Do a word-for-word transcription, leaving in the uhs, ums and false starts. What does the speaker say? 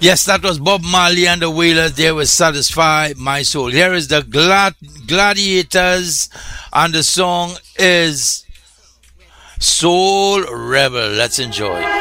Yes, that was Bob Marley and the Wailers. They will satisfy my soul. Here is the glad Gladiators, and the song is Soul Rebel. Let's enjoy.